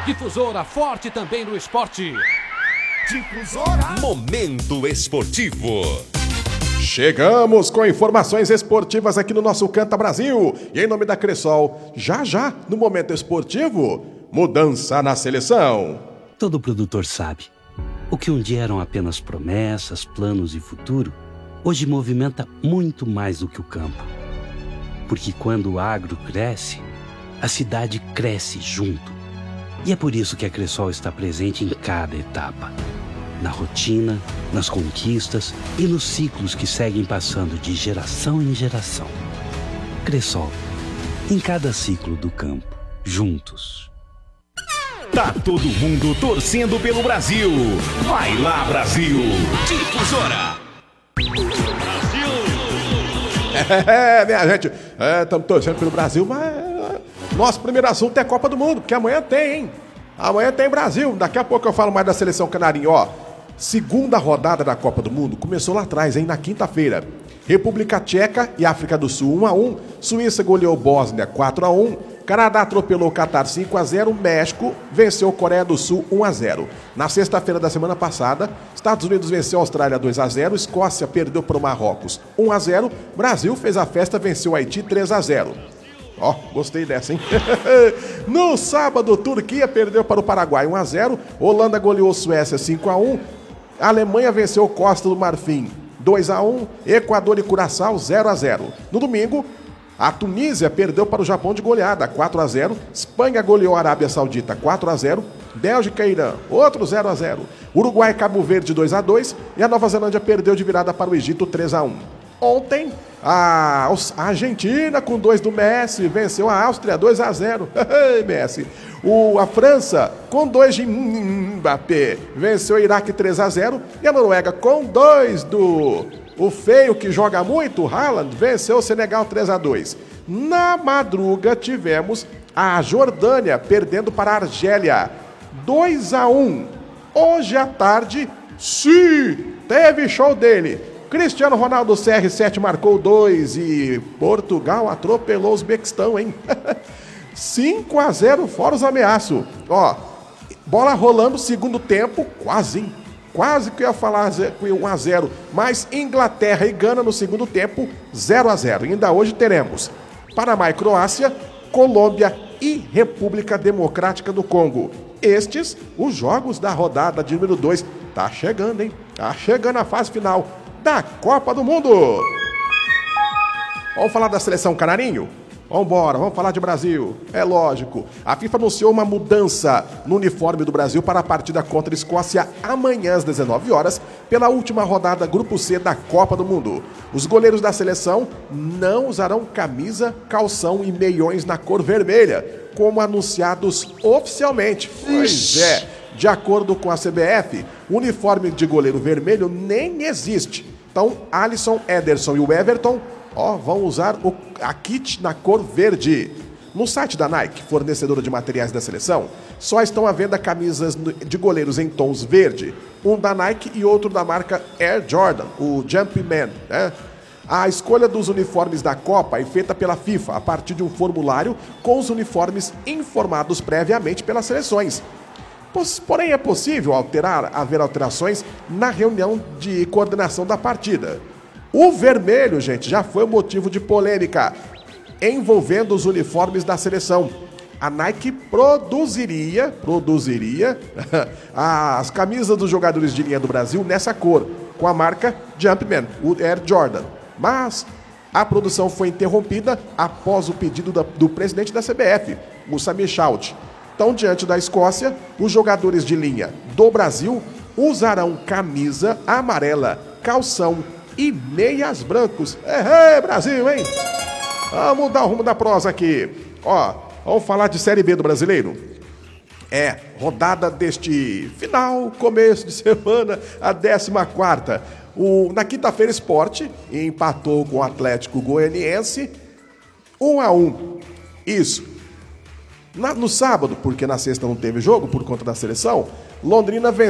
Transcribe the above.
Difusora forte também no esporte. Difusora. Momento esportivo. Chegamos com informações esportivas aqui no nosso Canta Brasil. E em nome da Cressol, já no Momento Esportivo, mudança na seleção. Todo produtor sabe. O que um dia eram apenas promessas, planos e futuro, hoje movimenta muito mais do que o campo. Porque quando o agro cresce, a cidade cresce junto. E é por isso que a Cressol está presente em cada etapa. Na rotina, nas conquistas e nos ciclos que seguem passando de geração em geração. Cressol, em cada ciclo do campo, juntos. Tá todo mundo torcendo pelo Brasil. Vai lá, Brasil. Difusora. Minha gente, estamos torcendo pelo Brasil, mas nosso primeiro assunto é Copa do Mundo, porque amanhã tem, hein? Amanhã tem Brasil. Daqui a pouco eu falo mais da seleção canarinho, ó. Segunda rodada da Copa do Mundo começou lá atrás, hein? Na quinta-feira. República Tcheca e África do Sul 1-1. Suíça goleou Bósnia 4-1. Canadá atropelou o Catar 5-0. México venceu Coreia do Sul 1-0. Na sexta-feira da semana passada, Estados Unidos venceu a Austrália 2-0. Escócia perdeu para o Marrocos 1-0. Brasil fez a festa, venceu o Haiti 3-0. Ó, gostei dessa, hein? No sábado, Turquia perdeu para o Paraguai 1-0. Holanda goleou Suécia 5-1. A Alemanha venceu Costa do Marfim 2-1. Equador e Curaçao 0-0. No domingo, a Tunísia perdeu para o Japão de goleada 4-0. Espanha goleou a Arábia Saudita 4-0. Bélgica e Irã, outro 0-0. Uruguai e Cabo Verde 2-2. E a Nova Zelândia perdeu de virada para o Egito 3-1. Ontem, a Argentina, com 2 do Messi, venceu a Áustria 2-0. Messi. A França, com 2 de Mbappé, venceu o Iraque 3-0. E a Noruega, com 2 do o feio que joga muito, Haaland, venceu o Senegal 3-2. Na madruga, tivemos a Jordânia perdendo para a Argélia 2-1. Hoje à tarde, sim, teve show dele. Cristiano Ronaldo CR7 marcou 2 e Portugal atropelou o Uzbequistão, hein? 5-0 fora os ameaços. Ó, bola rolando, segundo tempo, quase, hein? Quase que eu ia falar 1-0, mas Inglaterra e Gana no segundo tempo, 0-0. Ainda hoje teremos Panamá e Croácia, Colômbia e República Democrática do Congo. Estes, os jogos da rodada de número 2. Tá chegando, hein? Tá chegando a fase final da Copa do Mundo. Vamos falar da seleção canarinho? Vambora, vamos falar de Brasil. É lógico. A FIFA anunciou uma mudança no uniforme do Brasil para a partida contra a Escócia amanhã às 19 horas, pela última rodada Grupo C da Copa do Mundo. Os goleiros da seleção não usarão camisa, calção e meiões na cor vermelha, como anunciados oficialmente. Pois é. De acordo com a CBF, o uniforme de goleiro vermelho nem existe. Então, Alisson, Ederson e o Everton, vão usar a kit na cor verde. No site da Nike, fornecedora de materiais da seleção, só estão à venda camisas de goleiros em tons verde. Um da Nike e outro da marca Air Jordan, o Jumpman, né? A escolha dos uniformes da Copa é feita pela FIFA a partir de um formulário com os uniformes informados previamente pelas seleções. Porém, é possível haver alterações na reunião de coordenação da partida. O vermelho, gente, já foi motivo de polêmica envolvendo os uniformes da seleção. A Nike produziria as camisas dos jogadores de linha do Brasil nessa cor, com a marca Jumpman, o Air Jordan. Mas a produção foi interrompida após o pedido do presidente da CBF, o Samir Shout. Então, diante da Escócia, os jogadores de linha do Brasil usarão camisa amarela, calção e meias brancos. Brasil, hein? Vamos mudar o rumo da prosa aqui. Vamos falar de Série B do Brasileiro? Rodada deste final, começo de semana, a 14ª. Na quinta-feira, Sport empatou com o Atlético Goianiense 1-1. Isso. No sábado, porque na sexta não teve jogo por conta da seleção, Londrina venceu